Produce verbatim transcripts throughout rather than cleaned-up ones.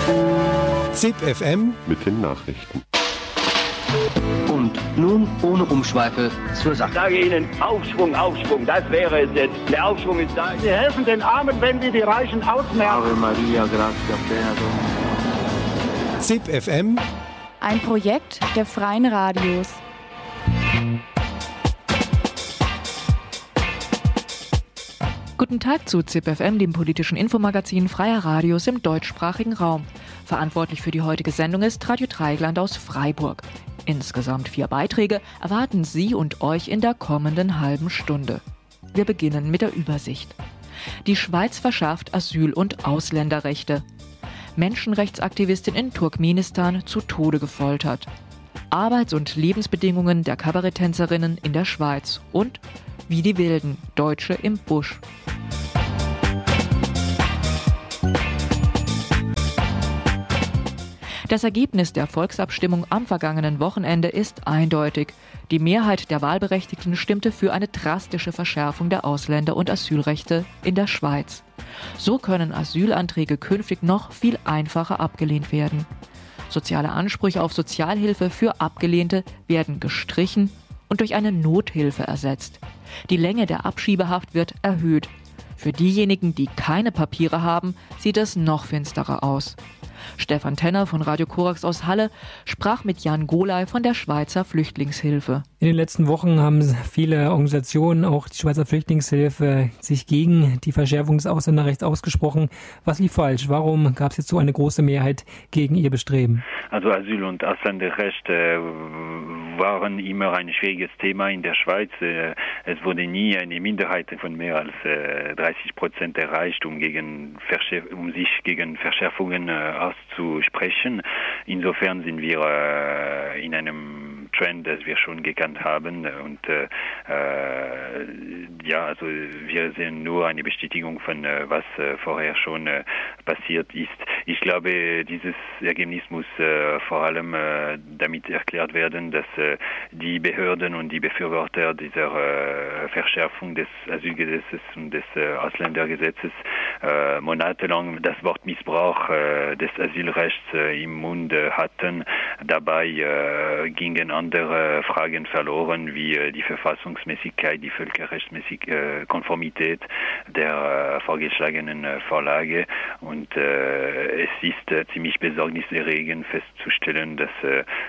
Z I P F M mit den Nachrichten. Und nun ohne Umschweife zur Sache. Ich sage Ihnen, Aufschwung, Aufschwung, das wäre es jetzt. Der Aufschwung ist da. Sie helfen den Armen, wenn Sie die Reichen ausmerken. Ave Maria, gratia plena Dominus. Z I P F M, ein Projekt der Freien Radios. Guten Tag zu Z I P F M, dem politischen Infomagazin Freier Radios im deutschsprachigen Raum. Verantwortlich für die heutige Sendung ist Radio Dreieckland aus Freiburg. Insgesamt vier Beiträge erwarten Sie und euch in der kommenden halben Stunde. Wir beginnen mit der Übersicht. Die Schweiz verschärft Asyl- und Ausländerrechte. Menschenrechtsaktivistin in Turkmenistan zu Tode gefoltert. Arbeits- und Lebensbedingungen der Kabaretttänzerinnen in der Schweiz und wie die Wilden, Deutsche im Busch. Das Ergebnis der Volksabstimmung am vergangenen Wochenende ist eindeutig. Die Mehrheit der Wahlberechtigten stimmte für eine drastische Verschärfung der Ausländer- und Asylrechte in der Schweiz. So können Asylanträge künftig noch viel einfacher abgelehnt werden. Soziale Ansprüche auf Sozialhilfe für Abgelehnte werden gestrichen und durch eine Nothilfe ersetzt. Die Länge der Abschiebehaft wird erhöht. Für diejenigen, die keine Papiere haben, sieht es noch finsterer aus. Stefan Tenner von Radio Korax aus Halle sprach mit Jan Golay von der Schweizer Flüchtlingshilfe. In den letzten Wochen haben viele Organisationen, auch die Schweizer Flüchtlingshilfe, sich gegen die Verschärfung des Ausländerrechts ausgesprochen. Was lief falsch? Warum gab es jetzt so eine große Mehrheit gegen ihr Bestreben? Also Asyl- und Ausländerrecht äh, waren immer ein schwieriges Thema in der Schweiz. Äh, es wurde nie eine Minderheit von mehr als äh, dreißig Prozent erreicht, um, gegen Verschärf- um sich gegen Verschärfungen äh, auszusprechen. Insofern sind wir äh, in einem Trend, das wir schon gekannt haben. Und äh, ja, also wir sehen nur eine Bestätigung von äh, was äh, vorher schon äh, passiert ist. Ich glaube, dieses Ergebnis muss äh, vor allem äh, damit erklärt werden, dass äh, die Behörden und die Befürworter dieser äh, Verschärfung des Asylgesetzes und des äh, Ausländergesetzes äh, monatelang das Wort Missbrauch äh, des Asylrechts äh, im Mund äh, hatten. Dabei äh, gingen andere Fragen verloren, wie äh, die Verfassungsmäßigkeit, die völkerrechtsmäßige äh, Konformität der äh, vorgeschlagenen äh, Vorlage. Und äh, es ist äh, ziemlich besorgniserregend festzustellen, dass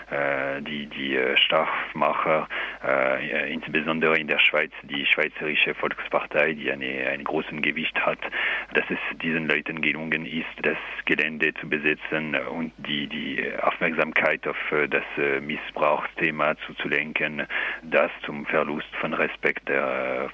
äh, die, die äh, Strafmacher, äh, insbesondere in der Schweiz, die Schweizerische Volkspartei, die eine, ein großes Gewicht hat, dass es diesen Leuten gelungen ist, das Gelände zu besetzen und die, die Aufmerksamkeit auf das Missbrauchsthema zuzulenken, das zum Verlust von Respekt der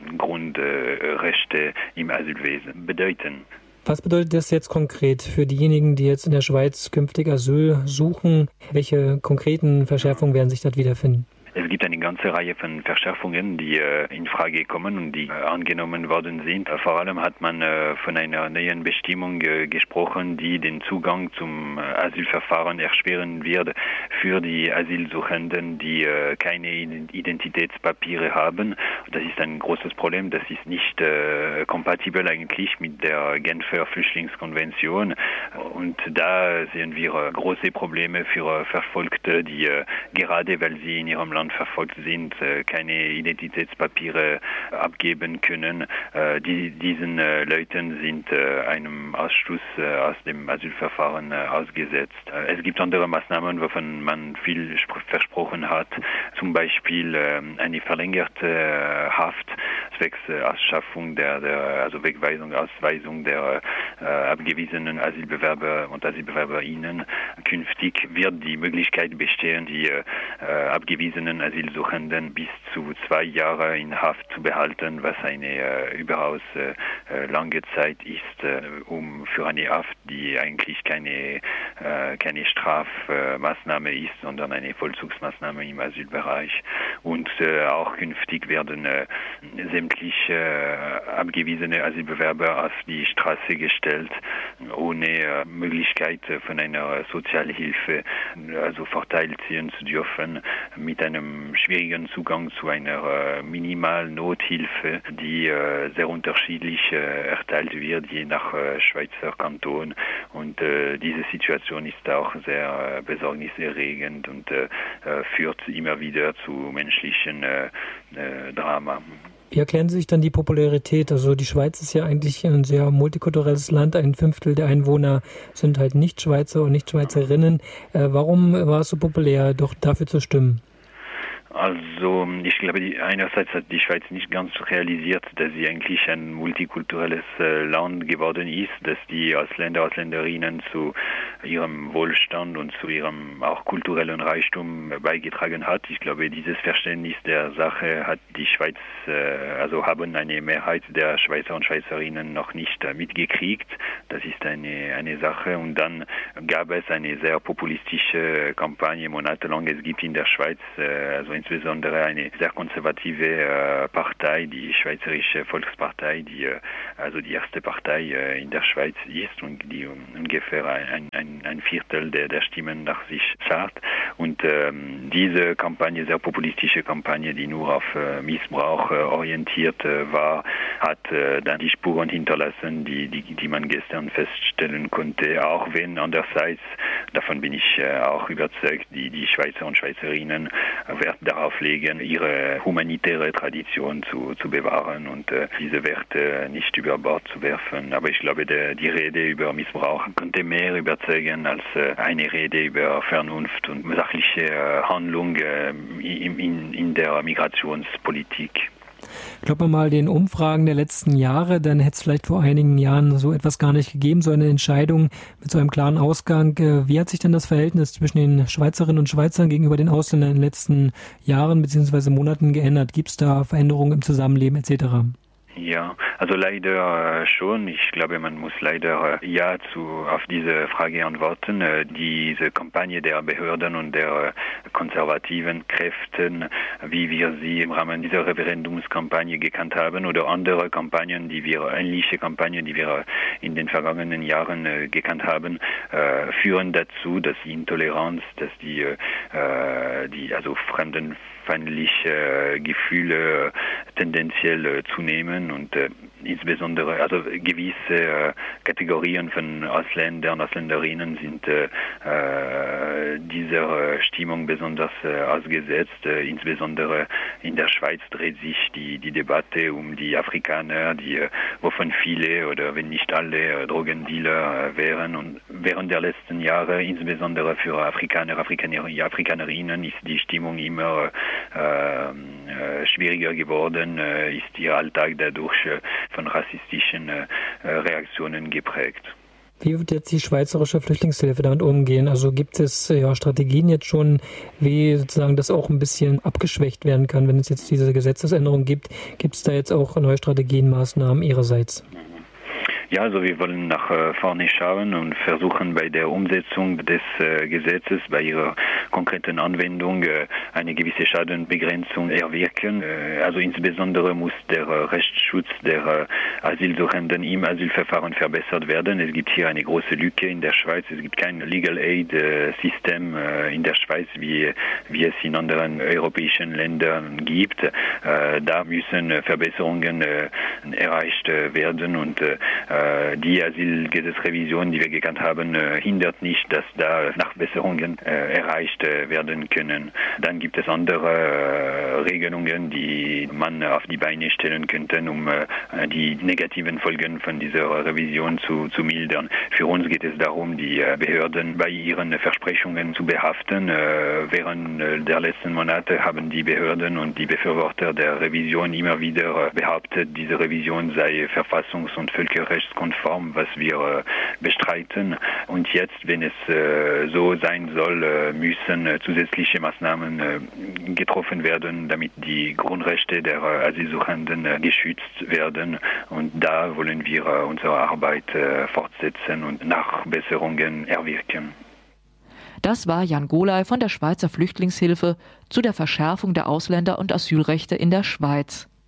Grundrechte im Asylwesen bedeuten. Was bedeutet das jetzt konkret für diejenigen, die jetzt in der Schweiz künftig Asyl suchen? Welche konkreten Verschärfungen werden sich dort wiederfinden? Es gibt eine ganze Reihe von Verschärfungen, die äh, in Frage kommen und die äh, angenommen worden sind. Äh, vor allem hat man äh, von einer neuen Bestimmung äh, gesprochen, die den Zugang zum äh, Asylverfahren erschweren wird für die Asylsuchenden, die äh, keine Identitätspapiere haben. Das ist ein großes Problem. Das ist nicht äh, kompatibel eigentlich mit der Genfer Flüchtlingskonvention. Und da sehen wir äh, große Probleme für äh, Verfolgte, die äh, gerade weil sie in ihrem Land verfolgt sind, keine Identitätspapiere abgeben können. Die, diesen Leuten sind einem Ausschluss aus dem Asylverfahren ausgesetzt. Es gibt andere Maßnahmen, wovon man viel versprochen hat, zum Beispiel eine verlängerte Haft, zwecks Ausschaffung der, der also Wegweisung, Ausweisung der abgewiesenen Asylbewerber und Asylbewerberinnen. Künftig wird die Möglichkeit bestehen, die abgewiesenen Asylsuchenden bis zu zwei Jahre in Haft zu behalten, was eine äh, überaus äh, lange Zeit ist, äh, um für eine Haft, die eigentlich keine, äh, keine Strafmaßnahme ist, sondern eine Vollzugsmaßnahme im Asylbereich. Und äh, auch künftig werden äh, sämtliche eigentlich äh, abgewiesene Asylbewerber auf die Straße gestellt, ohne äh, Möglichkeit von einer Sozialhilfe also Vorteil ziehen zu dürfen, mit einem schwierigen Zugang zu einer äh, Minimalnothilfe, die äh, sehr unterschiedlich äh, erteilt wird, je nach äh, Schweizer Kanton. Und äh, diese Situation ist auch sehr äh, besorgniserregend und äh, führt immer wieder zu menschlichen äh, äh, Drama. Wie erklären Sie sich dann die Popularität? Also die Schweiz ist ja eigentlich ein sehr multikulturelles Land. Ein Fünftel der Einwohner sind halt Nicht-Schweizer und Nicht-Schweizerinnen. Äh, warum war es so populär, doch dafür zu stimmen? Also ich glaube, die, einerseits hat die Schweiz nicht ganz realisiert, dass sie eigentlich ein multikulturelles äh, Land geworden ist, dass die Ausländer, Ausländerinnen zu ihrem Wohlstand und zu ihrem auch kulturellen Reichtum beigetragen hat. Ich glaube, dieses Verständnis der Sache hat die Schweiz, äh, also haben eine Mehrheit der Schweizer und Schweizerinnen noch nicht äh, mitgekriegt. Das ist eine, eine Sache. Und dann gab es eine sehr populistische Kampagne monatelang. Es gibt in der Schweiz, äh, also insbesondere eine sehr konservative äh, Partei, die Schweizerische Volkspartei, die äh, also die erste Partei äh, in der Schweiz ist und die um, ungefähr ein, ein, ein Viertel der, der Stimmen nach sich zahlt. Und ähm, diese Kampagne, sehr populistische Kampagne, die nur auf äh, Missbrauch äh, orientiert äh, war, hat äh, dann die Spuren hinterlassen, die, die, die man gestern feststellen konnte, auch wenn andererseits, davon bin ich äh, auch überzeugt, die, die Schweizer und Schweizerinnen Wert darauf legen, ihre humanitäre Tradition zu, zu bewahren und äh, diese Werte nicht über Bord zu werfen. Aber ich glaube, der, die Rede über Missbrauch könnte mehr überzeugen als äh, eine Rede über Vernunft und sachliche äh, Handlung äh, in, in, in der Migrationspolitik. Glaubt man mal den Umfragen der letzten Jahre, dann hätte es vielleicht vor einigen Jahren so etwas gar nicht gegeben, so eine Entscheidung mit so einem klaren Ausgang. Wie hat sich denn das Verhältnis zwischen den Schweizerinnen und Schweizern gegenüber den Ausländern in den letzten Jahren bzw. Monaten geändert? Gibt es da Veränderungen im Zusammenleben et cetera? Ja, also leider äh, schon. Ich glaube, man muss leider äh, ja zu auf diese Frage antworten. Äh, diese Kampagne der Behörden und der äh, konservativen Kräften, wie wir sie im Rahmen dieser Referendumskampagne gekannt haben, oder andere Kampagnen, die wir ähnliche Kampagnen, die wir in den vergangenen Jahren äh, gekannt haben, äh, führen dazu, dass die Intoleranz, dass die äh, die also fremden feindliche Gefühle tendenziell zunehmen und äh, insbesondere also gewisse äh, Kategorien von Ausländern, Ausländerinnen sind äh, dieser Stimmung besonders äh, ausgesetzt. Äh, insbesondere in der Schweiz dreht sich die, die Debatte um die Afrikaner, die äh, wovon viele oder wenn nicht alle äh, Drogendealer äh, wären. Und während der letzten Jahre, insbesondere für Afrikaner, Afrikaner, Afrikanerinnen, ist die Stimmung immer äh, äh, schwieriger geworden, äh, ist ihr Alltag dadurch äh, von rassistischen äh, Reaktionen geprägt. Wie wird jetzt die schweizerische Flüchtlingshilfe damit umgehen? Also gibt es ja Strategien jetzt schon, wie sozusagen das auch ein bisschen abgeschwächt werden kann, wenn es jetzt diese Gesetzesänderung gibt? Gibt es da jetzt auch neue Strategien, Maßnahmen Ihrerseits? Ja, also wir wollen nach äh, vorne schauen und versuchen bei der Umsetzung des äh, Gesetzes, bei ihrer konkreten Anwendung äh, eine gewisse Schadenbegrenzung erwirken. Äh, also insbesondere muss der äh, Rechtsschutz der äh, Asylsuchenden im Asylverfahren verbessert werden. Es gibt hier eine große Lücke in der Schweiz. Es gibt kein Legal Aid äh, System äh, in der Schweiz, wie, wie es in anderen europäischen Ländern gibt. Äh, da müssen äh, Verbesserungen äh, erreicht äh, werden und äh, die Asylgesetzrevision, die wir gekannt haben, hindert nicht, dass da Nachbesserungen erreicht werden können. Dann gibt es andere Regelungen, die man auf die Beine stellen könnte, um die negativen Folgen von dieser Revision zu, zu mildern. Für uns geht es darum, die Behörden bei ihren Versprechungen zu behaften. Während der letzten Monate haben die Behörden und die Befürworter der Revision immer wieder behauptet, diese Revision sei verfassungs- und völkerrechtskonform, was wir äh, bestreiten. Und jetzt, wenn es äh, so sein soll, äh, müssen äh, zusätzliche Maßnahmen äh, getroffen werden, damit die Grundrechte der äh, Asylsuchenden äh, geschützt werden. Und da wollen wir äh, unsere Arbeit äh, fortsetzen und Nachbesserungen erwirken. Das war Jan Golay von der Schweizer Flüchtlingshilfe zu der Verschärfung der Ausländer- und Asylrechte in der Schweiz.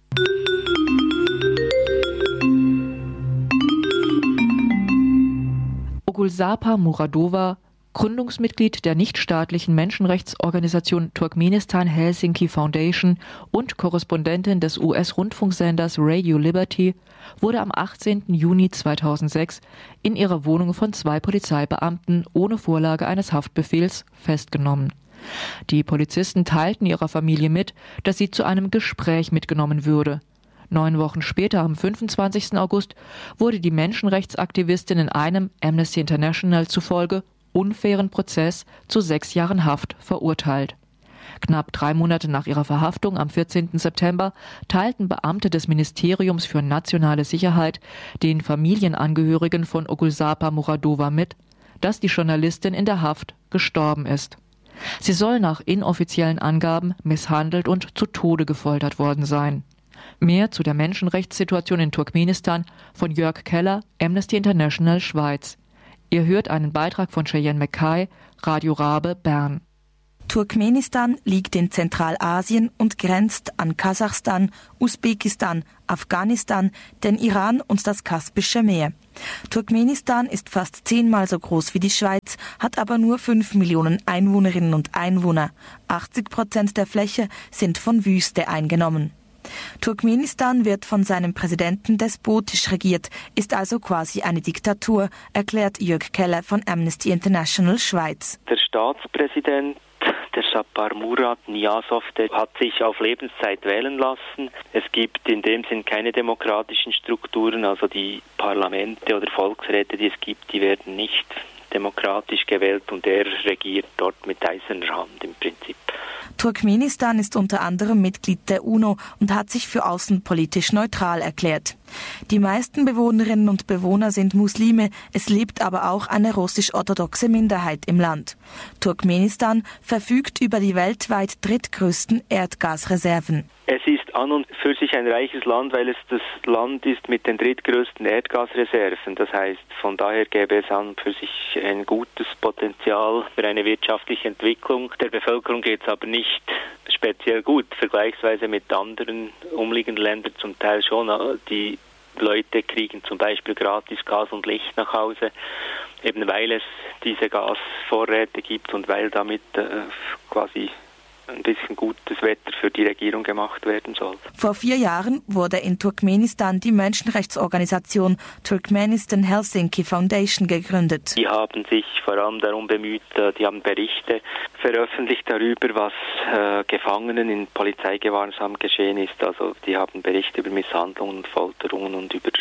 Ogulzapa Muradova, Gründungsmitglied der nichtstaatlichen Menschenrechtsorganisation Turkmenistan Helsinki Foundation und Korrespondentin des U S-Rundfunksenders Radio Liberty, wurde am achtzehnten Juni zweitausendsechs in ihrer Wohnung von zwei Polizeibeamten ohne Vorlage eines Haftbefehls festgenommen. Die Polizisten teilten ihrer Familie mit, dass sie zu einem Gespräch mitgenommen würde. Neun Wochen später, am fünfundzwanzigsten August, wurde die Menschenrechtsaktivistin in einem Amnesty International zufolge unfairen Prozess zu sechs Jahren Haft verurteilt. Knapp drei Monate nach ihrer Verhaftung am vierzehnten September teilten Beamte des Ministeriums für nationale Sicherheit den Familienangehörigen von Ogulzapa Muradova mit, dass die Journalistin in der Haft gestorben ist. Sie soll nach inoffiziellen Angaben misshandelt und zu Tode gefoltert worden sein. Mehr zu der Menschenrechtssituation in Turkmenistan von Jörg Keller, Amnesty International Schweiz. Ihr hört einen Beitrag von Cheyenne Mackay, Radio Rabe, Bern. Turkmenistan liegt in Zentralasien und grenzt an Kasachstan, Usbekistan, Afghanistan, den Iran und das Kaspische Meer. Turkmenistan ist fast zehnmal so groß wie die Schweiz, hat aber nur fünf Millionen Einwohnerinnen und Einwohner. achtzig Prozent der Fläche sind von Wüste eingenommen. Turkmenistan wird von seinem Präsidenten despotisch regiert, ist also quasi eine Diktatur, erklärt Jörg Keller von Amnesty International Schweiz. Der Staatspräsident, der Sapar Murat Niyazov, der hat sich auf Lebenszeit wählen lassen. Es gibt in dem Sinn keine demokratischen Strukturen, also die Parlamente oder Volksräte, die es gibt, die werden nicht demokratisch gewählt und er regiert dort mit eiserner Hand im Prinzip. Turkmenistan ist unter anderem Mitglied der UNO und hat sich für außenpolitisch neutral erklärt. Die meisten Bewohnerinnen und Bewohner sind Muslime, es lebt aber auch eine russisch-orthodoxe Minderheit im Land. Turkmenistan verfügt über die weltweit drittgrößten Erdgasreserven. Es ist an und für sich ein reiches Land, weil es das Land ist mit den drittgrößten Erdgasreserven. Das heißt, von daher gäbe es an und für sich ein gutes Potenzial für eine wirtschaftliche Entwicklung. Der Bevölkerung geht es aber nicht speziell gut, vergleichsweise mit anderen umliegenden Ländern zum Teil schon. Die Leute kriegen zum Beispiel gratis Gas und Licht nach Hause, eben weil es diese Gasvorräte gibt und weil damit äh, quasi ein bisschen gutes Wetter für die Regierung gemacht werden soll. Vor vier Jahren wurde in Turkmenistan die Menschenrechtsorganisation Turkmenistan Helsinki Foundation gegründet. Die haben sich vor allem darum bemüht, die haben Berichte veröffentlicht darüber, was äh, Gefangenen in Polizeigewahrsam geschehen ist. Also die haben Berichte über Misshandlungen und Folterungen und über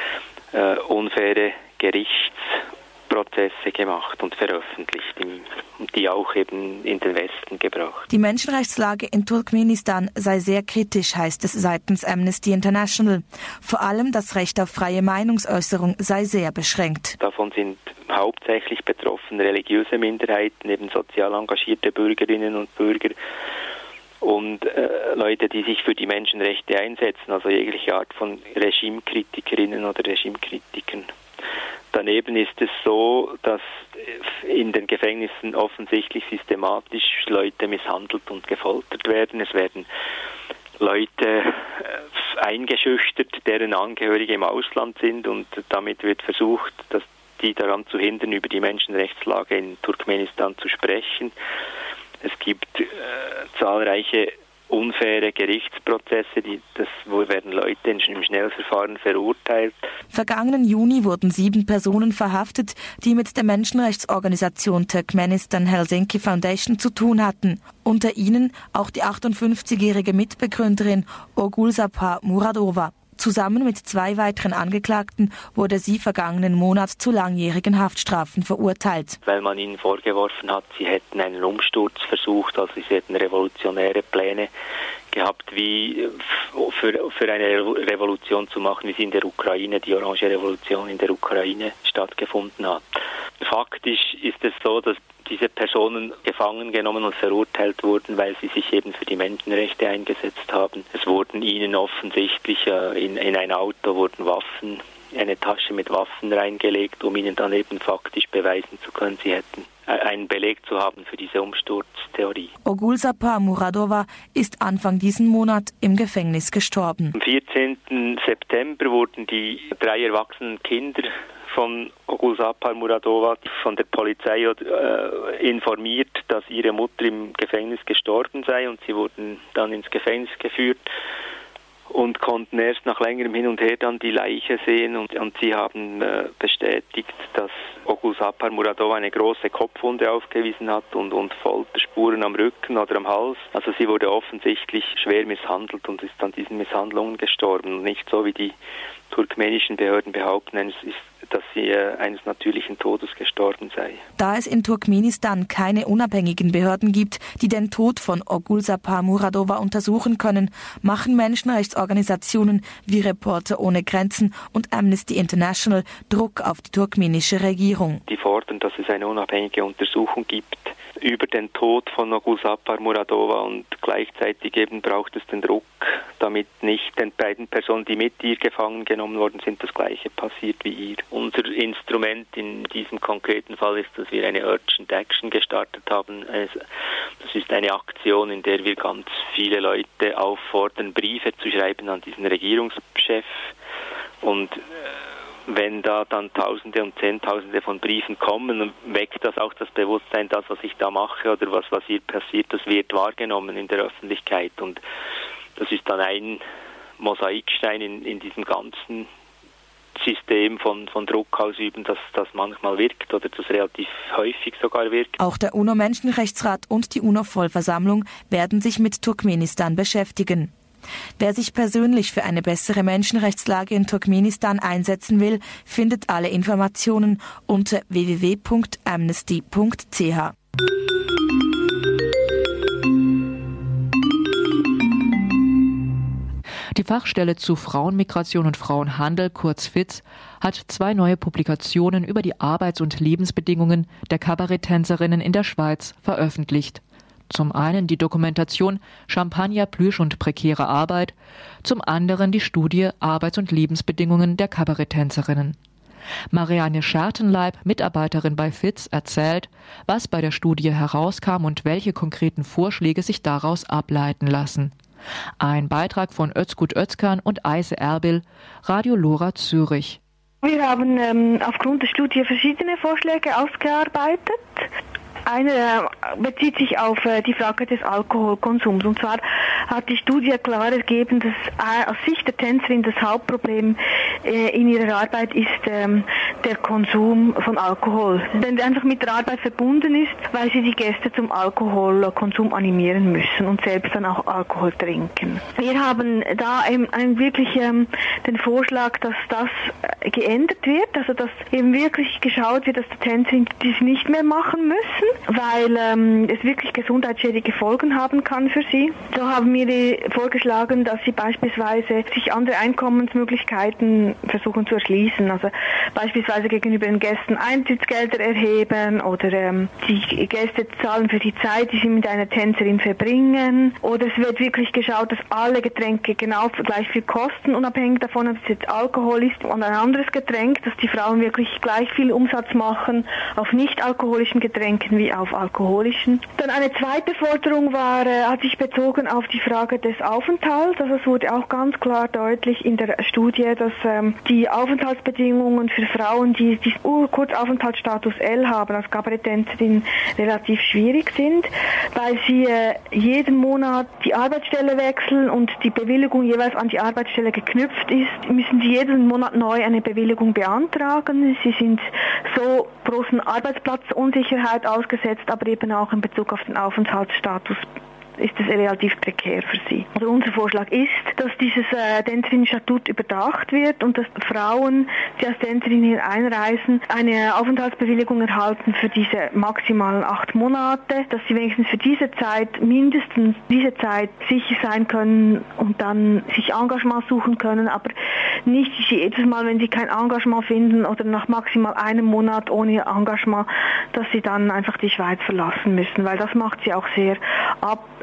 äh, unfaire Gerichtsprozesse gemacht und veröffentlicht, die auch eben in den Westen gebracht. Die Menschenrechtslage in Turkmenistan sei sehr kritisch, heißt es seitens Amnesty International. Vor allem das Recht auf freie Meinungsäußerung sei sehr beschränkt. Davon sind hauptsächlich betroffen religiöse Minderheiten, eben sozial engagierte Bürgerinnen und Bürger und äh, Leute, die sich für die Menschenrechte einsetzen, also jegliche Art von Regimekritikerinnen oder Regimekritikern. Daneben ist es so, dass in den Gefängnissen offensichtlich systematisch Leute misshandelt und gefoltert werden. Es werden Leute eingeschüchtert, deren Angehörige im Ausland sind und damit wird versucht, dass die daran zu hindern, über die Menschenrechtslage in Turkmenistan zu sprechen. Es gibt äh, zahlreiche unfaire Gerichtsprozesse, die, das, wo werden Leute im Schnellverfahren verurteilt. Vergangenen Juni wurden sieben Personen verhaftet, die mit der Menschenrechtsorganisation Turkmenistan Helsinki Foundation zu tun hatten. Unter ihnen auch die achtundfünfzigjährige Mitbegründerin Ogulzapa Muradova. Zusammen mit zwei weiteren Angeklagten wurde sie vergangenen Monat zu langjährigen Haftstrafen verurteilt. Weil man ihnen vorgeworfen hat, sie hätten einen Umsturz versucht, also sie hätten revolutionäre Pläne gehabt, wie für, für eine Revolution zu machen, wie sie in der Ukraine, die Orange Revolution in der Ukraine stattgefunden hat. Faktisch ist es so, dass diese Personen gefangen genommen und verurteilt wurden, weil sie sich eben für die Menschenrechte eingesetzt haben. Es wurden ihnen offensichtlich äh, in, in ein Auto wurden Waffen, eine Tasche mit Waffen reingelegt, um ihnen dann eben faktisch beweisen zu können, sie hätten einen Beleg zu haben für diese Umsturztheorie. Ogulzapa Muradova ist Anfang diesen Monat im Gefängnis gestorben. Am vierzehnten September wurden die drei erwachsenen Kinder von Ogulzapa Muradova von der Polizei äh, informiert, dass ihre Mutter im Gefängnis gestorben sei, und sie wurden dann ins Gefängnis geführt und konnten erst nach längerem Hin und Her dann die Leiche sehen, und, und sie haben äh, bestätigt, dass Ogulzapa Muradova eine große Kopfwunde aufgewiesen hat und, und Folterspuren am Rücken oder am Hals. Also sie wurde offensichtlich schwer misshandelt und ist an diesen Misshandlungen gestorben. Und nicht so, wie die turkmenischen Behörden behaupten, es ist, dass sie äh, eines natürlichen Todes gestorben sei. Da es in Turkmenistan keine unabhängigen Behörden gibt, die den Tod von Ogulzapa Muradova untersuchen können, machen Menschenrechtsorganisationen wie Reporter ohne Grenzen und Amnesty International Druck auf die turkmenische Regierung. Die fordern, dass es eine unabhängige Untersuchung gibt über den Tod von Ogulzapa Muradova, und gleichzeitig eben braucht es den Druck, damit nicht den beiden Personen, die mit ihr gefangen genommen worden sind, das Gleiche passiert wie ihr. Unser Instrument in diesem konkreten Fall ist, dass wir eine Urgent Action gestartet haben. Das ist eine Aktion, in der wir ganz viele Leute auffordern, Briefe zu schreiben an diesen Regierungschef, und wenn da dann Tausende und Zehntausende von Briefen kommen, weckt das auch das Bewusstsein, das, was ich da mache oder was, was hier passiert, das wird wahrgenommen in der Öffentlichkeit. Und das ist dann ein Mosaikstein in, in diesem ganzen System von, von Druck ausüben, dass das manchmal wirkt oder das relativ häufig sogar wirkt. Auch der UNO-Menschenrechtsrat und die UNO-Vollversammlung werden sich mit Turkmenistan beschäftigen. Wer sich persönlich für eine bessere Menschenrechtslage in Turkmenistan einsetzen will, findet alle Informationen unter w w w punkt amnesty punkt c h. Die Fachstelle zu Frauenmigration und Frauenhandel, kurz F I Z, hat zwei neue Publikationen über die Arbeits- und Lebensbedingungen der Kabaretttänzerinnen in der Schweiz veröffentlicht. Zum einen die Dokumentation Champagner, Plüsch und prekäre Arbeit, zum anderen die Studie Arbeits- und Lebensbedingungen der Kabaretttänzerinnen. Marianne Schertenleib, Mitarbeiterin bei F I Z, erzählt, was bei der Studie herauskam und welche konkreten Vorschläge sich daraus ableiten lassen. Ein Beitrag von Özgut Özkan und Aise Erbil, Radio Lora Zürich. Wir haben ähm, aufgrund der Studie verschiedene Vorschläge ausgearbeitet. Einer bezieht sich auf äh, die Frage des Alkoholkonsums. Und zwar hat die Studie klar ergeben, dass äh, aus Sicht der Tänzerin das Hauptproblem äh, in ihrer Arbeit ist ähm, der Konsum von Alkohol. Denn der einfach mit der Arbeit verbunden ist, weil sie die Gäste zum Alkoholkonsum animieren müssen und selbst dann auch Alkohol trinken. Wir haben da eben, eben wirklich ähm, den Vorschlag, dass das äh, geändert wird, also dass eben wirklich geschaut wird, dass die Tänzerin dies nicht mehr machen müssen, weil ähm, es wirklich gesundheitsschädige Folgen haben kann für sie. So haben wir vorgeschlagen, dass sie beispielsweise sich andere Einkommensmöglichkeiten versuchen zu erschließen. Also beispielsweise gegenüber den Gästen Eintrittsgelder erheben oder ähm, die Gäste zahlen für die Zeit, die sie mit einer Tänzerin verbringen. Oder es wird wirklich geschaut, dass alle Getränke genau gleich viel kosten, unabhängig davon, ob es jetzt Alkohol ist und ein anderes Getränk, dass die Frauen wirklich gleich viel Umsatz machen auf nicht-alkoholischen Getränken wie auf alkoholischen. Dann eine zweite Forderung war, äh, hat sich bezogen auf die Frage des Aufenthalts. Also es wurde auch ganz klar deutlich in der Studie, dass ähm, die Aufenthaltsbedingungen für Frauen, die diesen Kurzaufenthaltsstatus L haben, als Kabaretttänzerin relativ schwierig sind, weil sie äh, jeden Monat die Arbeitsstelle wechseln und die Bewilligung jeweils an die Arbeitsstelle geknüpft ist, müssen sie jeden Monat neu eine Bewilligung beantragen. Sie sind so großen Arbeitsplatzunsicherheit ausgesetzt, aber eben auch in Bezug auf den Aufenthaltsstatus ist es relativ prekär für sie. Also unser Vorschlag ist, dass dieses äh, Tänzerin-Statut überdacht wird und dass Frauen, die als Tänzerin hier einreisen, eine Aufenthaltsbewilligung erhalten für diese maximalen acht Monate, dass sie wenigstens für diese Zeit, mindestens diese Zeit sicher sein können und dann sich Engagement suchen können, aber nicht jedes Mal, wenn sie kein Engagement finden oder nach maximal einem Monat ohne Engagement, dass sie dann einfach die Schweiz verlassen müssen, weil das macht sie auch sehr ab,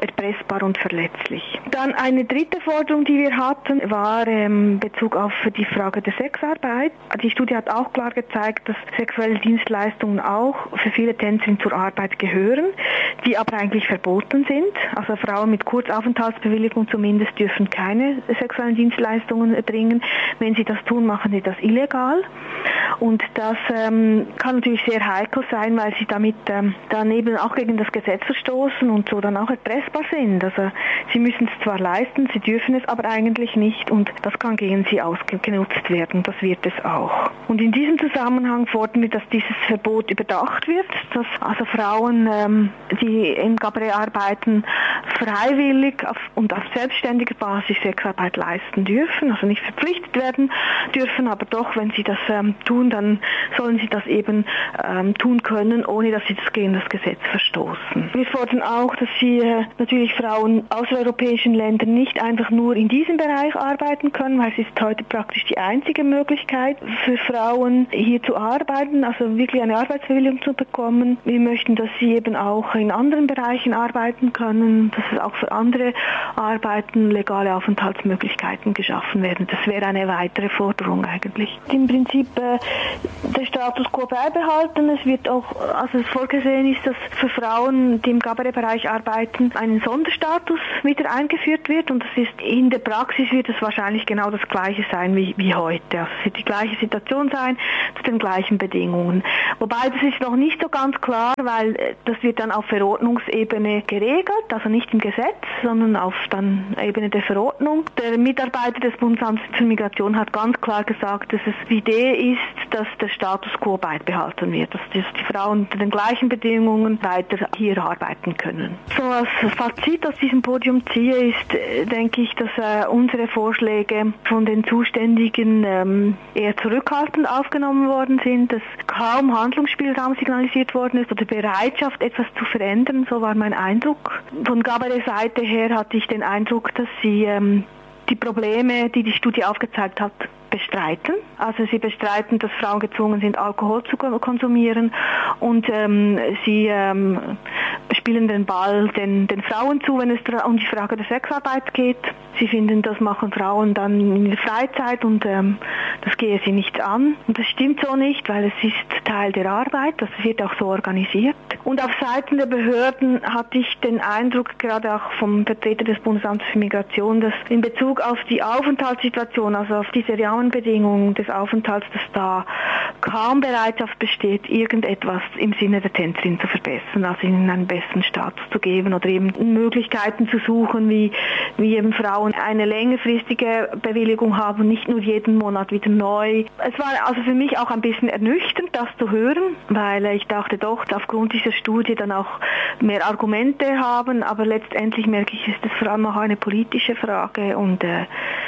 erpressbar und verletzlich. Dann eine dritte Forderung, die wir hatten, war in ähm, Bezug auf die Frage der Sexarbeit. Die Studie hat auch klar gezeigt, dass sexuelle Dienstleistungen auch für viele Tänzerinnen zur Arbeit gehören, die aber eigentlich verboten sind. Also Frauen mit Kurzaufenthaltsbewilligung zumindest dürfen keine sexuellen Dienstleistungen erbringen. Wenn sie das tun, machen sie das illegal. Und das ähm, kann natürlich sehr heikel sein, weil sie damit ähm, dann eben auch gegen das Gesetz verstoßen und so dann auch erpressbar sind. Also sie müssen es zwar leisten, sie dürfen es aber eigentlich nicht und das kann gegen sie ausgenutzt werden. Das wird es auch. Und in diesem Zusammenhang fordern wir, dass dieses Verbot überdacht wird, dass also Frauen, ähm, die im Kabarett arbeiten, freiwillig auf, und auf selbstständiger Basis Sexarbeit leisten dürfen, also nicht verpflichtet werden dürfen, aber doch, wenn sie das ähm, tun, dann sollen sie das eben ähm, tun können, ohne dass sie das gegen das Gesetz verstoßen. Wir fordern auch, dass sie äh, natürlich Frauen aus europäischen Ländern nicht einfach nur in diesem Bereich arbeiten können, weil es ist heute praktisch die einzige Möglichkeit für Frauen hier zu arbeiten, also wirklich eine Arbeitsbewilligung zu bekommen. Wir möchten, dass sie eben auch in anderen Bereichen arbeiten können, dass es auch für andere Arbeiten legale Aufenthaltsmöglichkeiten geschaffen werden. Das wäre eine weitere Forderung eigentlich. Im Prinzip äh, der Status quo beibehalten. Es wird auch, also es vorgesehen ist, dass für Frauen, die im Kabarettbereich arbeiten, ein Sonderstatus wieder eingeführt wird und das ist in der Praxis wird es wahrscheinlich genau das Gleiche sein wie, wie heute. Also es wird die gleiche Situation sein, zu den gleichen Bedingungen. Wobei das ist noch nicht so ganz klar, weil das wird dann auf Verordnungsebene geregelt, also nicht im Gesetz, sondern auf dann Ebene der Verordnung. Der Mitarbeiter des Bundesamts für Migration hat ganz klar gesagt, dass es die Idee ist, dass der Status quo beibehalten wird, dass die Frauen unter den gleichen Bedingungen weiter hier arbeiten können. So als Fazit aus diesem Podium ziehe ist, denke ich, dass äh, unsere Vorschläge von den Zuständigen ähm, eher zurückhaltend aufgenommen worden sind, dass kaum Handlungsspielraum signalisiert worden ist oder Bereitschaft, etwas zu verändern, so war mein Eindruck. Von Kabarett-Seite her hatte ich den Eindruck, dass sie ähm, die Probleme, die die Studie aufgezeigt hat, bestreiten. Also sie bestreiten, dass Frauen gezwungen sind, Alkohol zu konsumieren und ähm, sie ähm, spielen den Ball den, den Frauen zu, wenn es um die Frage der Sexarbeit geht. Sie finden, das machen Frauen dann in der Freizeit und ähm, das gehe sie nicht an. Und das stimmt so nicht, weil es ist Teil der Arbeit, das wird auch so organisiert. Und auf Seiten der Behörden hatte ich den Eindruck, gerade auch vom Vertreter des Bundesamts für Migration, dass in Bezug auf die Aufenthaltssituation, also auf diese Rahmenbedingungen des Aufenthalts, dass da kaum Bereitschaft besteht, irgendetwas im Sinne der Tänzerin zu verbessern, also ihnen einen besseren Status zu geben oder eben Möglichkeiten zu suchen, wie, wie eben Frauen eine längerfristige Bewilligung haben, nicht nur jeden Monat wieder neu. Es war also für mich auch ein bisschen ernüchternd, das zu hören, weil ich dachte doch, aufgrund dieser Studie dann auch mehr Argumente haben, aber letztendlich merke ich, ist das vor allem auch eine politische Frage und äh,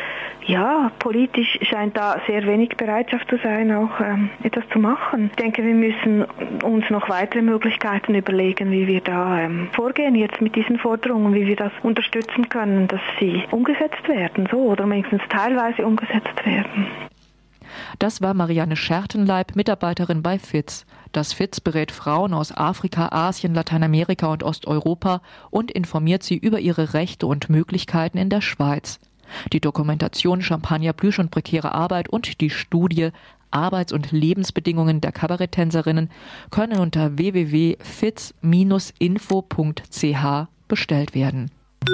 ja, politisch scheint da sehr wenig Bereitschaft zu sein, auch ähm, etwas zu machen. Ich denke, wir müssen uns noch weitere Möglichkeiten überlegen, wie wir da ähm, vorgehen jetzt mit diesen Forderungen, wie wir das unterstützen können, dass sie umgesetzt werden, so oder wenigstens teilweise umgesetzt werden. Das war Marianne Schertenleib, Mitarbeiterin bei F I Z. Das F I Z berät Frauen aus Afrika, Asien, Lateinamerika und Osteuropa und informiert sie über ihre Rechte und Möglichkeiten in der Schweiz. Die Dokumentation Champagner, Plüsch und prekäre Arbeit und die Studie Arbeits- und Lebensbedingungen der Kabaretttänzerinnen können unter w w w punkt fitz Bindestrich info punkt c h bestellt werden.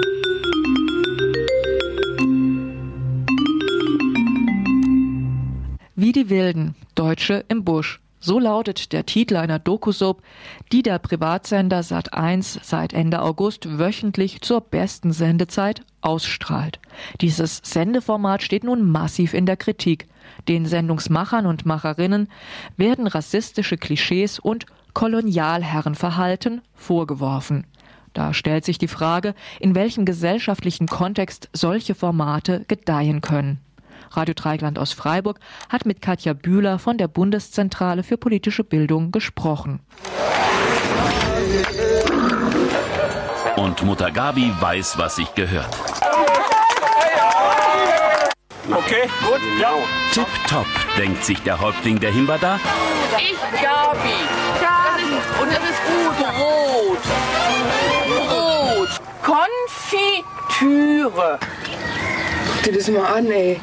Wie die Wilden, Deutsche im Busch. So lautet der Titel einer Doku-Soap, die der Privatsender Sat eins seit Ende August wöchentlich zur besten Sendezeit ausstrahlt. Dieses Sendeformat steht nun massiv in der Kritik. Den Sendungsmachern und Macherinnen werden rassistische Klischees und Kolonialherrenverhalten vorgeworfen. Da stellt sich die Frage, in welchem gesellschaftlichen Kontext solche Formate gedeihen können. Radio Dreieckland aus Freiburg hat mit Katja Bühler von der Bundeszentrale für politische Bildung gesprochen. Und Mutter Gabi weiß, was sich gehört. Okay, gut, ja. Tipptopp, denkt sich der Häuptling der Himba. Ich, Gabi. Gabi. Und das ist gut. Rot. Rot. Kon Türe. Guck dir das mal an, ey.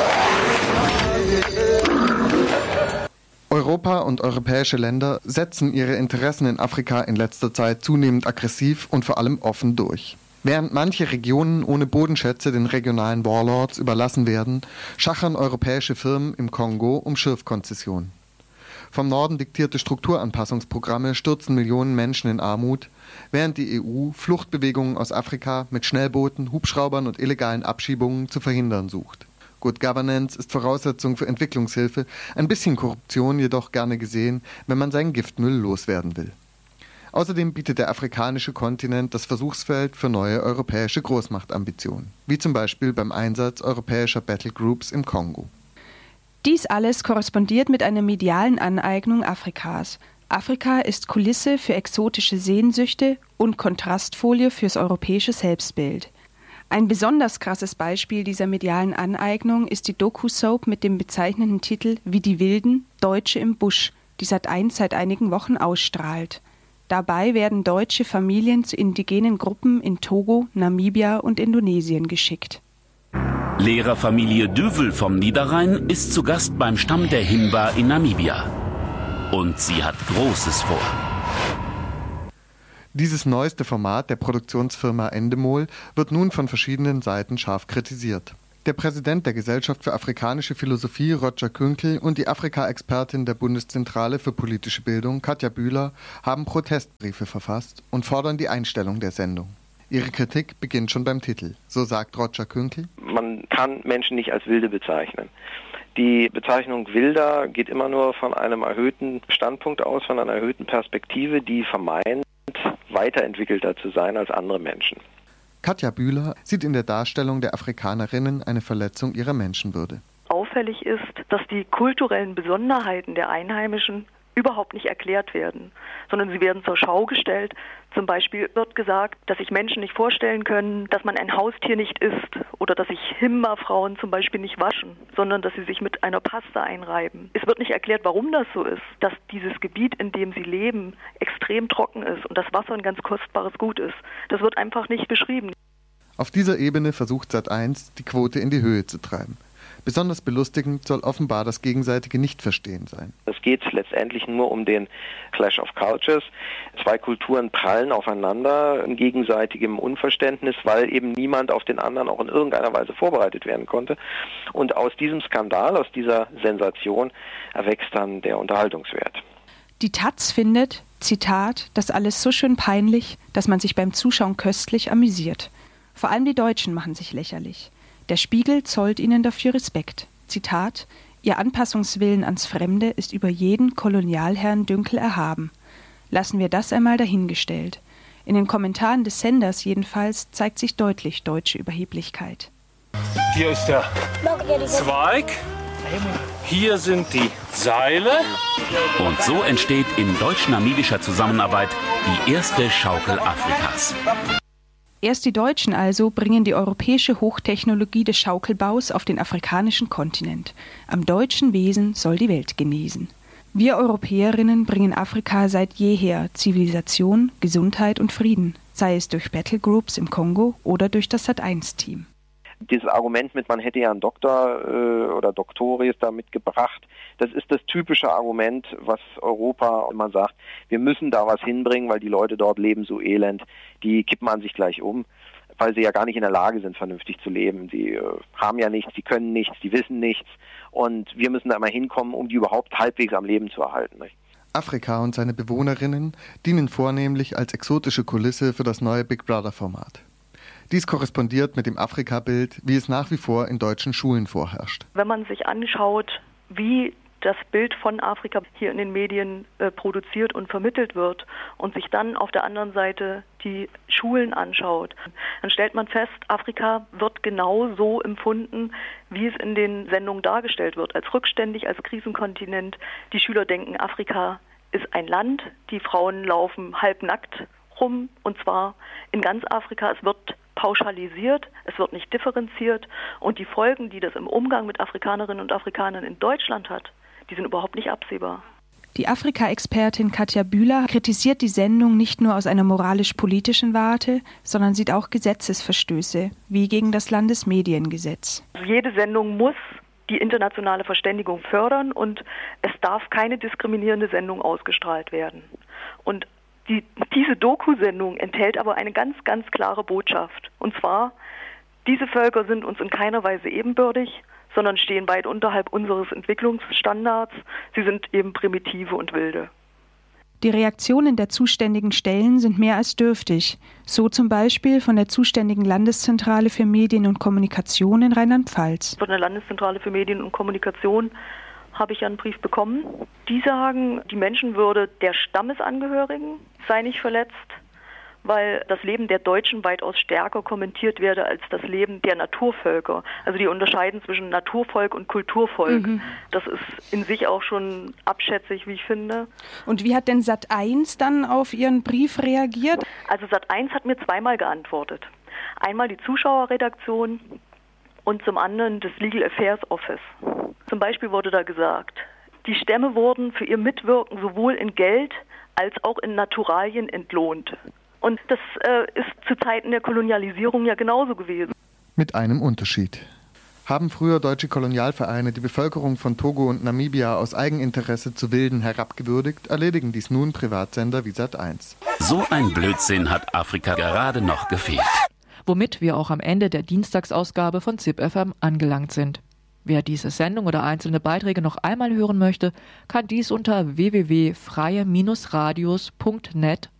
Europa und europäische Länder setzen ihre Interessen in Afrika in letzter Zeit zunehmend aggressiv und vor allem offen durch. Während manche Regionen ohne Bodenschätze den regionalen Warlords überlassen werden, schachern europäische Firmen im Kongo um Schürfkonzessionen. Vom Norden diktierte Strukturanpassungsprogramme stürzen Millionen Menschen in Armut, während die E U Fluchtbewegungen aus Afrika mit Schnellbooten, Hubschraubern und illegalen Abschiebungen zu verhindern sucht. Good Governance ist Voraussetzung für Entwicklungshilfe, ein bisschen Korruption jedoch gerne gesehen, wenn man seinen Giftmüll loswerden will. Außerdem bietet der afrikanische Kontinent das Versuchsfeld für neue europäische Großmachtambitionen, wie zum Beispiel beim Einsatz europäischer Battlegroups im Kongo. Dies alles korrespondiert mit einer medialen Aneignung Afrikas. Afrika ist Kulisse für exotische Sehnsüchte und Kontrastfolie fürs europäische Selbstbild. Ein besonders krasses Beispiel dieser medialen Aneignung ist die Doku-Soap mit dem bezeichnenden Titel Wie die Wilden, Deutsche im Busch, die Sat eins seit einigen Wochen ausstrahlt. Dabei werden deutsche Familien zu indigenen Gruppen in Togo, Namibia und Indonesien geschickt. Lehrerfamilie Düvel vom Niederrhein ist zu Gast beim Stamm der Himba in Namibia. Und sie hat Großes vor. Dieses neueste Format der Produktionsfirma Endemol wird nun von verschiedenen Seiten scharf kritisiert. Der Präsident der Gesellschaft für afrikanische Philosophie, Roger Künkel, und die Afrika-Expertin der Bundeszentrale für politische Bildung, Katja Bühler, haben Protestbriefe verfasst und fordern die Einstellung der Sendung. Ihre Kritik beginnt schon beim Titel. So sagt Roger Künkel: Man kann Menschen nicht als Wilde bezeichnen. Die Bezeichnung Wilder geht immer nur von einem erhöhten Standpunkt aus, von einer erhöhten Perspektive, die vermeint, weiterentwickelter zu sein als andere Menschen. Katja Bühler sieht in der Darstellung der Afrikanerinnen eine Verletzung ihrer Menschenwürde. Auffällig ist, dass die kulturellen Besonderheiten der Einheimischen überhaupt nicht erklärt werden, sondern sie werden zur Schau gestellt. Zum Beispiel wird gesagt, dass sich Menschen nicht vorstellen können, dass man ein Haustier nicht isst oder dass sich Himba-Frauen zum Beispiel nicht waschen, sondern dass sie sich mit einer Paste einreiben. Es wird nicht erklärt, warum das so ist, dass dieses Gebiet, in dem sie leben, extrem trocken ist und das Wasser ein ganz kostbares Gut ist. Das wird einfach nicht beschrieben. Auf dieser Ebene versucht Sat eins, die Quote in die Höhe zu treiben. Besonders belustigend soll offenbar das gegenseitige Nichtverstehen sein. Es geht letztendlich nur um den Clash of Cultures. Zwei Kulturen prallen aufeinander in gegenseitigem Unverständnis, weil eben niemand auf den anderen auch in irgendeiner Weise vorbereitet werden konnte. Und aus diesem Skandal, aus dieser Sensation erwächst dann der Unterhaltungswert. Die Taz findet, Zitat, das alles so schön peinlich, dass man sich beim Zuschauen köstlich amüsiert. Vor allem die Deutschen machen sich lächerlich. Der Spiegel zollt ihnen dafür Respekt. Zitat: Ihr Anpassungswillen ans Fremde ist über jeden Kolonialherrn Dünkel erhaben. Lassen wir das einmal dahingestellt. In den Kommentaren des Senders jedenfalls zeigt sich deutlich deutsche Überheblichkeit. Hier ist der Zweig. Hier sind die Seile. Und so entsteht in deutsch-namibischer Zusammenarbeit die erste Schaukel Afrikas. Erst die Deutschen also bringen die europäische Hochtechnologie des Schaukelbaus auf den afrikanischen Kontinent. Am deutschen Wesen soll die Welt genesen. Wir Europäerinnen bringen Afrika seit jeher Zivilisation, Gesundheit und Frieden, sei es durch Battlegroups im Kongo oder durch das Sat eins Team. Dieses Argument mit, man hätte ja einen Doktor äh, oder Doktoris da mitgebracht, das ist das typische Argument, was Europa immer sagt, wir müssen da was hinbringen, weil die Leute dort leben so elend, die kippen an sich gleich um, weil sie ja gar nicht in der Lage sind, vernünftig zu leben. Sie äh, haben ja nichts, sie können nichts, sie wissen nichts und wir müssen da mal hinkommen, um die überhaupt halbwegs am Leben zu erhalten. Nicht? Afrika und seine Bewohnerinnen dienen vornehmlich als exotische Kulisse für das neue Big Brother-Format. Dies korrespondiert mit dem Afrika-Bild, wie es nach wie vor in deutschen Schulen vorherrscht. Wenn man sich anschaut, wie das Bild von Afrika hier in den Medien äh, produziert und vermittelt wird und sich dann auf der anderen Seite die Schulen anschaut, dann stellt man fest, Afrika wird genau so empfunden, wie es in den Sendungen dargestellt wird, als rückständig, als Krisenkontinent. Die Schüler denken, Afrika ist ein Land, die Frauen laufen halbnackt rum und zwar in ganz Afrika. Es wird pauschalisiert, es wird nicht differenziert und die Folgen, die das im Umgang mit Afrikanerinnen und Afrikanern in Deutschland hat, die sind überhaupt nicht absehbar. Die Afrika-Expertin Katja Bühler kritisiert die Sendung nicht nur aus einer moralisch-politischen Warte, sondern sieht auch Gesetzesverstöße, wie gegen das Landesmediengesetz. Jede Sendung muss die internationale Verständigung fördern und es darf keine diskriminierende Sendung ausgestrahlt werden. Und die, diese Doku-Sendung enthält aber eine ganz, ganz klare Botschaft. Und zwar, diese Völker sind uns in keiner Weise ebenbürtig, sondern stehen weit unterhalb unseres Entwicklungsstandards. Sie sind eben Primitive und Wilde. Die Reaktionen der zuständigen Stellen sind mehr als dürftig. So zum Beispiel von der zuständigen Landeszentrale für Medien und Kommunikation in Rheinland-Pfalz. Von der Landeszentrale für Medien und Kommunikation habe ich einen Brief bekommen. Die sagen, die Menschenwürde der Stammesangehörigen sei nicht verletzt, weil das Leben der Deutschen weitaus stärker kommentiert werde als das Leben der Naturvölker. Also die unterscheiden zwischen Naturvolk und Kulturvolk. Mhm. Das ist in sich auch schon abschätzig, wie ich finde. Und wie hat denn Sat eins dann auf Ihren Brief reagiert? Also Sat eins hat mir zweimal geantwortet. Einmal die Zuschauerredaktion und zum anderen das Legal Affairs Office. Zum Beispiel wurde da gesagt, die Stämme wurden für ihr Mitwirken sowohl in Geld als auch in Naturalien entlohnt. Und das äh, ist zu Zeiten der Kolonialisierung ja genauso gewesen. Mit einem Unterschied. Haben früher deutsche Kolonialvereine die Bevölkerung von Togo und Namibia aus Eigeninteresse zu Wilden herabgewürdigt, erledigen dies nun Privatsender wie Sat eins. So ein Blödsinn hat Afrika gerade noch gefehlt. Womit wir auch am Ende der Dienstagsausgabe von Z I P F M angelangt sind. Wer diese Sendung oder einzelne Beiträge noch einmal hören möchte, kann dies unter w w w punkt freie Bindestrich radios punkt net